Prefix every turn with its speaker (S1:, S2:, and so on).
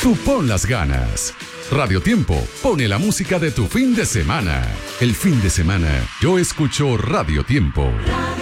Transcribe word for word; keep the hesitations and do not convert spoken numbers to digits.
S1: Tú pon las ganas. Radio Tiempo pone la música de tu fin de semana. El fin de semana yo escucho Radio Tiempo.